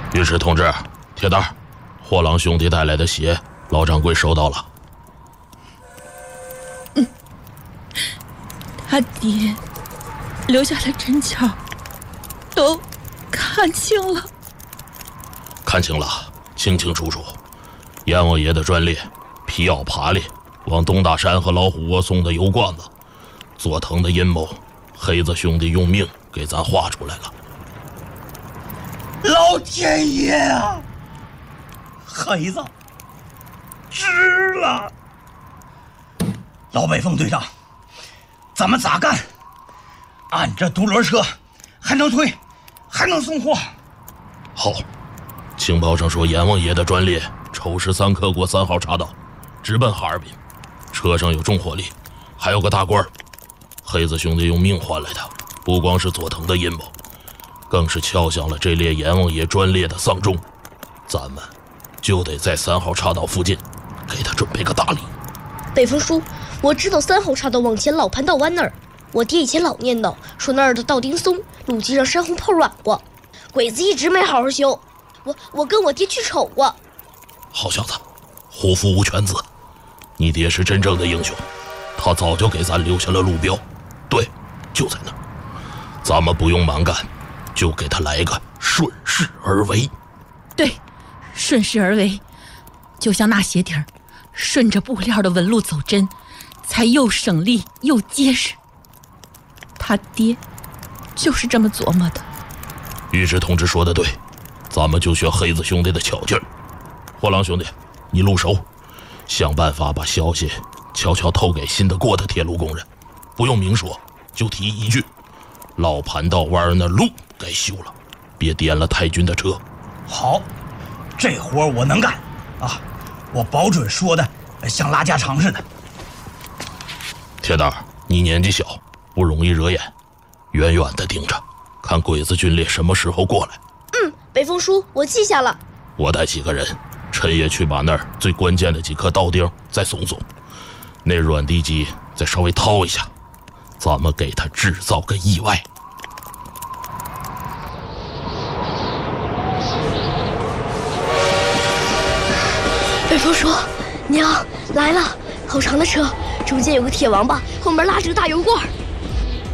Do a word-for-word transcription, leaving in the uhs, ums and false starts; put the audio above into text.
御史同志，铁蛋，货郎兄弟带来的血，老掌柜收到了。 嗯，他爹留下的针脚都看清了， 看清了，清清楚楚。阎王爷的专列，皮袄爬犁，往东大山和老虎窝送的油罐子，佐藤的阴谋，黑子兄弟用命给咱画出来了。 老天爷啊！黑子值了！老北风队长，咱们咋干？按着独轮车还能推，还能送货。 好，情报上说阎王爷的专列丑时三刻过三号岔道，直奔哈尔滨，车上有重火力，还有个大官。黑子兄弟用命换来的，不光是佐藤的阴谋，更是敲响了这列阎王爷专列的丧钟。咱们就得在三号岔道附近给他准备个大礼。 北风叔，我知道三号岔道往前老盘道湾那儿，我爹以前老念叨说那儿的稻丁松，路基上山红泡软过，鬼子一直没好好修。我我跟我爹去瞅过。 好小子，虎父无犬子，你爹是真正的英雄，他早就给咱留下了路标。对，就在那儿，咱们不用蛮干，就给他来个顺势而为。 对，顺势而为，就像那鞋底儿，顺着布料的纹路走针，才又省力又结实。他爹就是这么琢磨的。 御史同志说的对，咱们就学黑子兄弟的巧劲儿。货郎兄弟，你入手，想办法把消息悄悄透给信得过的铁路工人，不用明说，就提一句：老盘道湾那路该修了，别颠了太君的车。 好，这活我能干啊！我保准说的像拉家常似的。 铁蛋，你年纪小，不容易惹眼，远远的盯着，看鬼子军列什么时候过来。 嗯，北风叔，我记下了。 我带几个人，趁夜去把那儿最关键的几颗刀钉再松松，那软地基再稍微掏一下，咱们给他制造个意外。 北风叔，娘来了，好长的车，中间有个铁王八，后面拉着个大油罐。